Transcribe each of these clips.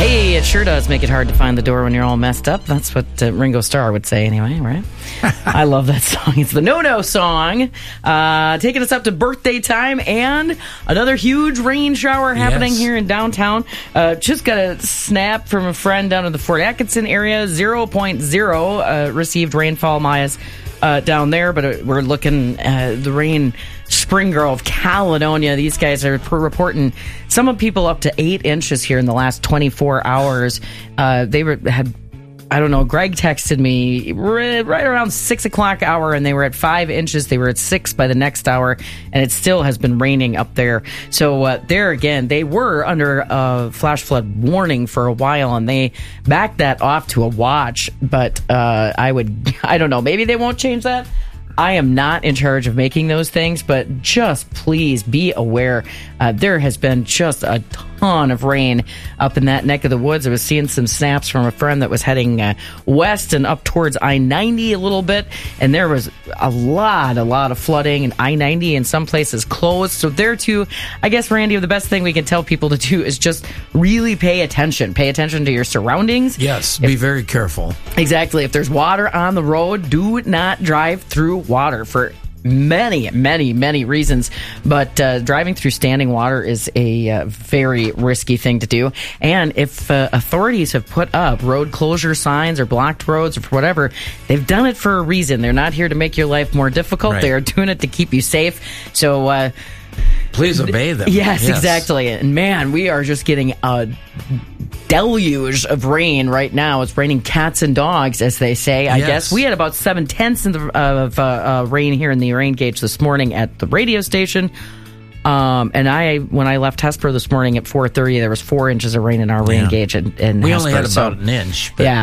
Hey, it sure does make it hard to find the door when you're all messed up. That's what Ringo Starr would say anyway, right? I love that song. It's the No-No song. Taking us up to birthday time and another huge rain shower happening here in downtown. Just got a snap from a friend down in the Fort Atkinson area. 0.0 received rainfall, Maya's down there, but we're looking the rain. Spring Grove, Caledonia. These guys are reporting some of people up to 8 inches here in the last 24 hours. Had I don't know. Greg texted me right around 6 o'clock hour, and they were at 5 inches. They were at 6 by the next hour, and it still has been raining up there. So there again, they were under a flash flood warning for a while, and they backed that off to a watch. But I don't know. Maybe they won't change that. I am not in charge of making those things, but just please be aware. There has been just a ton of rain up in that neck of the woods. I was seeing some snaps from a friend that was heading west and up towards I-90 a little bit, and there was a lot of flooding, and I-90 in some places closed. So there too, I guess, Randy, the best thing we can tell people to do is just really pay attention. Pay attention to your surroundings. Yes, be very careful. Exactly. If there's water on the road, do not drive through water for many reasons, but driving through standing water is a very risky thing to do. And if authorities have put up road closure signs or blocked roads or whatever, they've done it for a reason. They're not here to make your life more difficult. Right. They are doing it to keep you safe. So please obey them. Yes, exactly. And man, we are just getting a deluge of rain right now. It's raining cats and dogs, as they say. I guess we had about 7/10 of rain here in the rain gauge this morning at the radio station. And when I left Hesper this morning at 4:30, there was 4 inches of rain in our rain gauge. And we only had about an inch. But,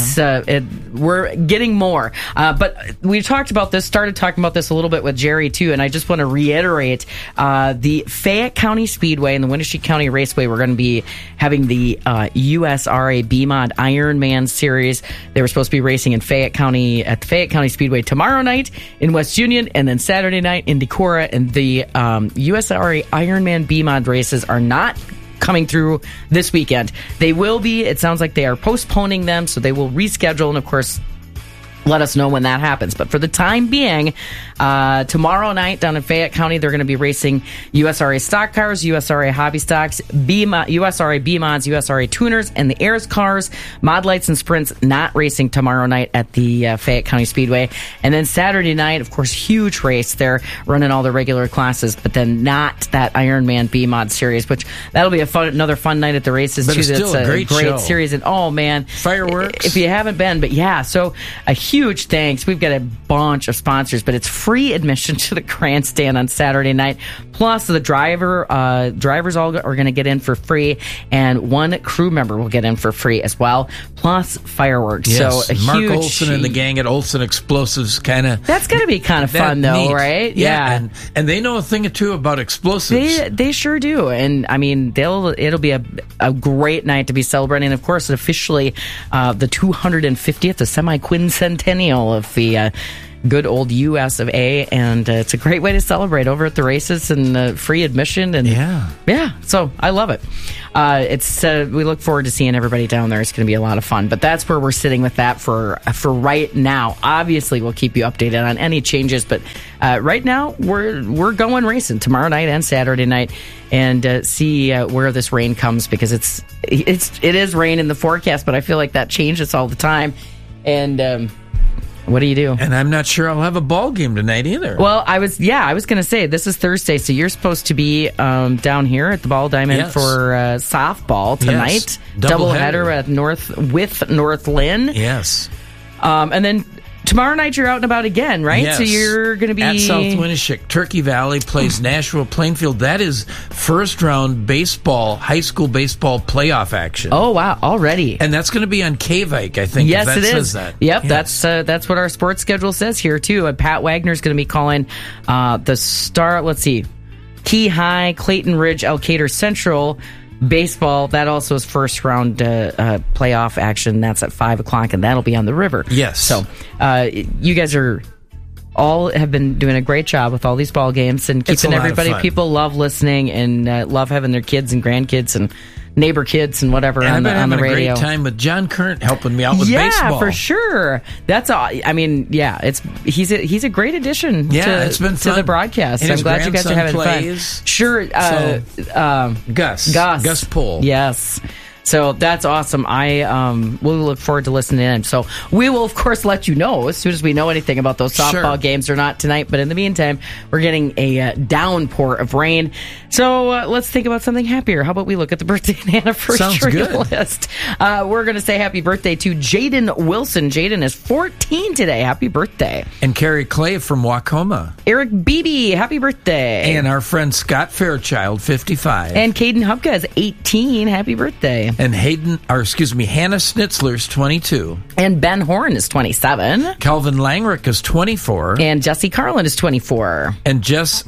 we're getting more. But we started talking about this a little bit with Jerry too. And I just want to reiterate, the Fayette County Speedway and the Winnebago County Raceway, we're going to be having the USRA BMOD Ironman Series. They were supposed to be racing in Fayette County at the Fayette County Speedway tomorrow night in West Union, and then Saturday night in Decorah. And the USRA Ironman BMOD races are not coming through this weekend. They will be. It sounds like they are postponing them, so they will reschedule, and of course, let us know when that happens. But for the time being, tomorrow night down in Fayette County, they're going to be racing USRA stock cars, USRA hobby stocks, USRA BMODs, USRA tuners, and the Airs cars. Mod Lights and Sprints not racing tomorrow night at the Fayette County Speedway. And then Saturday night, of course, huge race. They're running all the regular classes, but then not that Ironman BMOD series, which that'll be another fun night at the races but too. It's still That's a great series. And oh man, fireworks. If you haven't been, but yeah, so a huge thanks. We've got a bunch of sponsors, but it's free admission to the grandstand on Saturday night. Plus, the drivers all are going to get in for free, and one crew member will get in for free as well. Plus fireworks. Yes. So Mark Olson and the gang at Olson Explosives that's going to be kind of fun, though, neat. right? Yeah. And they know a thing or two about explosives. They sure do. And I mean, it'll be a great night to be celebrating. Of course, officially the 250th, the semi-quincentennial of the good old US of A, and it's a great way to celebrate over at the races and free admission. And yeah, so I love it. We look forward to seeing everybody down there. It's going to be a lot of fun. But that's where we're sitting with that for right now. Obviously, we'll keep you updated on any changes, but right now we're going racing tomorrow night and Saturday night, and see where this rain comes, because it is rain in the forecast, but I feel like that changes all the time. And what do you do? And I'm not sure I'll have a ball game tonight either. Well, I was going to say, this is Thursday, so you're supposed to be down here at the Ball Diamond for softball tonight. Yes. Doubleheader at North Lynn. Yes. And then tomorrow night you're out and about again, right? Yes. So you're going to be at South Winneshiek. Turkey Valley plays Nashville Plainfield. That is first round high school baseball playoff action. Oh wow, already. And that's going to be on K-Vike, I think. Yes, it is. That. Yep, yes. That's what our sports schedule says here too. And Pat Wagner's going to be calling the start. Let's see, Key High, Clayton Ridge, Elkader Central baseball. That also is first round playoff action. That's at 5 o'clock, and that'll be on the river. Yes. So you guys have been doing a great job with all these ball games and keeping everybody. People love listening and love having their kids and grandkids and neighbor kids and whatever and on the radio. I've been having a great time with John Current helping me out with baseball. Yeah, for sure. That's all. I mean, yeah, he's a great addition. It's been fun. To the broadcast. And I'm glad you guys are having plays. fun. Sure. Gus Pohl. Yes. So that's awesome. We'll look forward to listening in. So we will, of course, let you know as soon as we know anything about those softball games or not tonight. But in the meantime, we're getting a downpour of rain. So let's think about something happier. How about we look at the birthday and anniversary list? We're going to say happy birthday to Jaden Wilson. Jaden is 14 today. Happy birthday. And Carrie Clay from Wacoma. Eric Beebe, happy birthday. And our friend Scott Fairchild, 55. And Caden Hubka is 18. Happy birthday. And Hannah Schnitzler's 22. And Ben Horn is 27. Calvin Langrick is 24. And Jesse Carlin is 24. And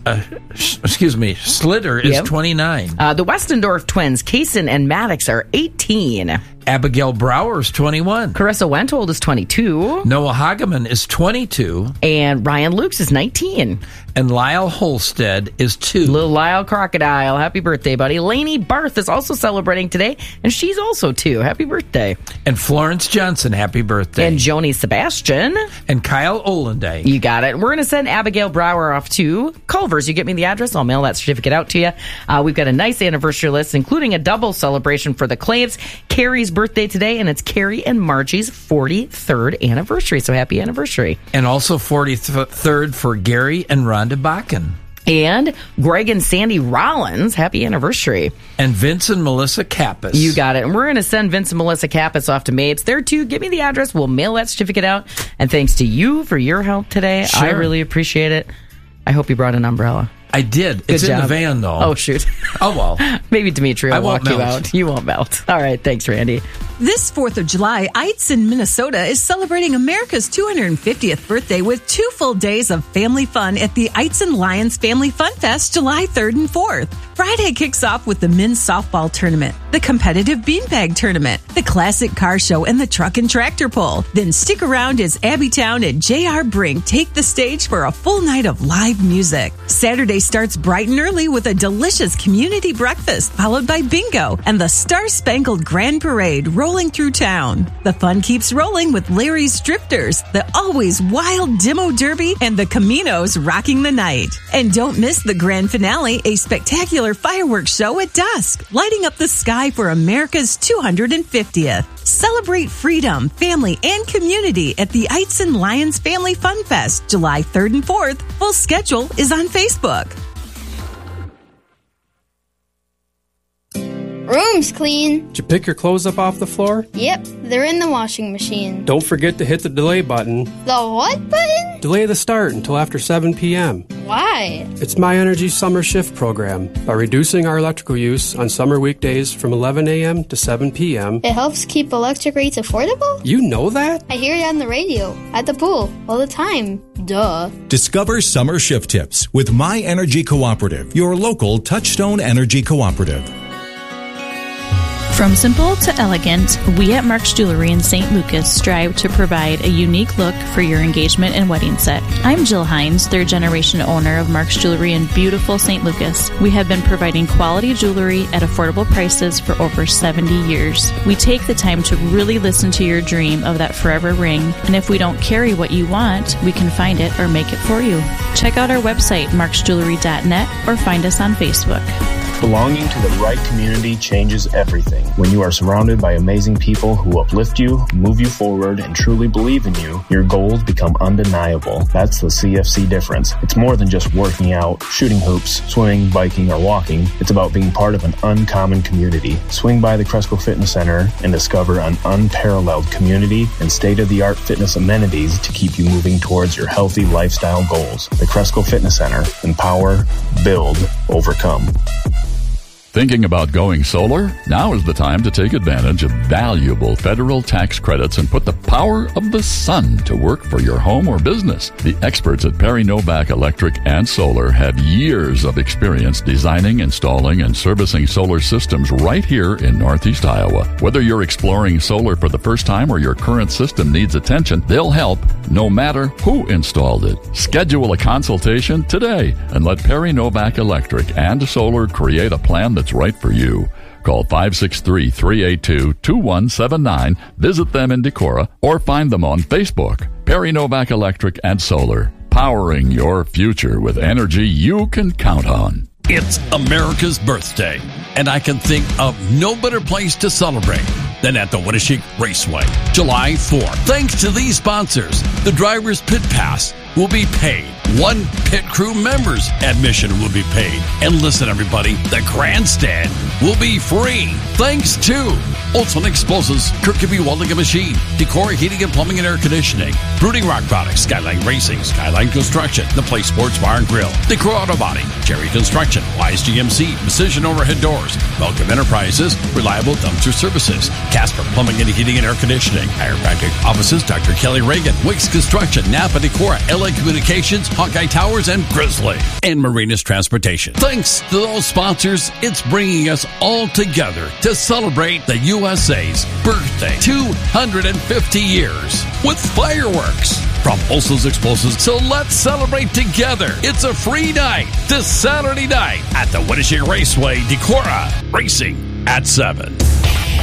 Slitter is 29. The Westendorf twins, Kaysen and Maddox, are 18. Abigail Brower is 21. Carissa Wentold is 22. Noah Hageman is 22. And Ryan Lukes is 19. And Lyle Holstead is 2. Little Lyle Crocodile. Happy birthday, buddy. Lainey Barth is also celebrating today, and she's also 2. Happy birthday. And Florence Johnson, happy birthday. And Joni Sebastian. And Kyle Olenday. You got it. We're going to send Abigail Brower off to Culver's. You get me the address, I'll mail that certificate out to you. We've got a nice anniversary list, including a double celebration for the Claves. Carrie's birthday today, and it's Carrie and Margie's 43rd anniversary. So happy anniversary. And also 43rd for Gary and Rhonda Bakken. And Greg and Sandy Rollins, happy anniversary. And Vince and Melissa Kappas. You got it. And we're going to send Vince and Melissa Kappas off to Mapes. There, too. Give me the address. We'll mail that certificate out. And thanks to you for your help today. Sure. I really appreciate it. I hope you brought an umbrella. I did. Good it's job. In the van, though. Oh, shoot. Oh, well. Maybe Dimitri will walk melt. you out. You won't melt. All right. Thanks, Randy. This 4th of July, Eitzen in Minnesota is celebrating America's 250th birthday with 2 full days of family fun at the Eitzen Lions Family Fun Fest July 3rd and 4th. Friday kicks off with the men's softball tournament, the competitive beanbag tournament, the classic car show, and the truck and tractor pull. Then stick around as Abbytown and J.R. Brink take the stage for a full night of live music. Saturday starts bright and early with a delicious community breakfast, followed by bingo and the Star-Spangled Grand Parade rolling through town. The fun keeps rolling with Larry's Drifters, the always wild Demo Derby, and the Caminos rocking the night. And don't miss the grand finale, a spectacular fireworks show at dusk, lighting up the sky for America's 250th. Celebrate freedom, family, and community at the Eitzen Lions Family Fun Fest, July 3rd and 4th. Full schedule is on Facebook. Room's clean. Did you pick your clothes up off the floor? Yep, they're in the washing machine. Don't forget to hit the delay button. The what button? Delay the start until after 7 p.m. Why? It's My Energy Summer Shift program. By reducing our electrical use on summer weekdays from 11 a.m. to 7 p.m. It helps keep electric rates affordable? You know that? I hear it on the radio, at the pool, all the time. Duh. Discover summer shift tips with My Energy Cooperative, your local Touchstone Energy Cooperative. From simple to elegant, we at Mark's Jewelry in St. Lucas strive to provide a unique look for your engagement and wedding set. I'm Jill Hines, third generation owner of Mark's Jewelry in beautiful St. Lucas. We have been providing quality jewelry at affordable prices for over 70 years. We take the time to really listen to your dream of that forever ring, and if we don't carry what you want, we can find it or make it for you. Check out our website, marksjewelry.net, or find us on Facebook. Belonging to the right community changes everything. When you are surrounded by amazing people who uplift you, move you forward, and truly believe in you, your goals become undeniable. That's the CFC difference. It's more than just working out, shooting hoops, swimming, biking, or walking. It's about being part of an uncommon community. Swing by the Cresco Fitness Center and discover an unparalleled community and state-of-the-art fitness amenities to keep you moving towards your healthy lifestyle goals. The Cresco Fitness Center. Empower, build, overcome. Thinking about going solar? Now is the time to take advantage of valuable federal tax credits and put the power of the sun to work for your home or business. The experts at Perry Novak Electric and Solar have years of experience designing, installing, and servicing solar systems right here in Northeast Iowa. Whether you're exploring solar for the first time or your current system needs attention, they'll help no matter who installed it. Schedule a consultation today and let Perry Novak Electric and Solar create a plan that's right for you. Call 563-382-2179, visit them in Decorah, or find them on Facebook. Perry Novak Electric and Solar, powering your future with energy you can count on. It's America's birthday, and I can think of no better place to celebrate than at the Winneshiek Raceway, July 4th. Thanks to these sponsors, the driver's pit pass will be paid. One pit crew member's admission will be paid. And listen, everybody, the grandstand will be free. Thanks to Olson Explosives, Kirkby Welding and Machine, Decorah Heating and Plumbing and Air Conditioning, Brooding Rock Products, Skyline Racing, Skyline Construction, The Place Sports Bar and Grill, Decorah Auto Body, Jerry Construction, Wise GMC, Precision Overhead Doors, Welcome Enterprises, Reliable Dumpster Services, Casper Plumbing and Heating and Air Conditioning, Chiropractic Offices, Dr. Kelly Reagan, Wicks Construction, Napa Decorah, LA Communications, Hawkeye Towers, and Grizzly, and Marinas Transportation. Thanks to those sponsors, it's bringing us all together to celebrate the USA's birthday, 250 years, with fireworks from Olson's Explosives. So let's celebrate together. It's a free night this Saturday night at the Winneshiek Raceway, Decorah, racing at 7.